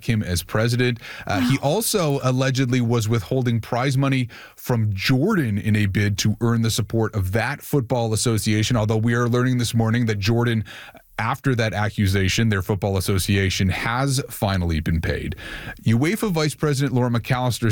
elect him as president. He also allegedly was withholding prize money from Jordan in a bid to earn the support of that football association, although we are learning this morning that Jordan, after that accusation, their football association has finally been paid. UEFA Vice President Laura McAllister